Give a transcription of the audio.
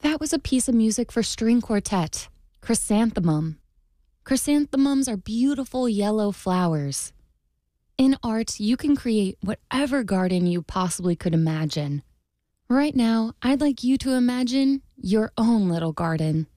That was a piece of music for string quartet, Chrysanthemum. Chrysanthemums are beautiful yellow flowers. In art, you can create whatever garden you possibly could imagine. Right now, I'd like you to imagine your own little garden.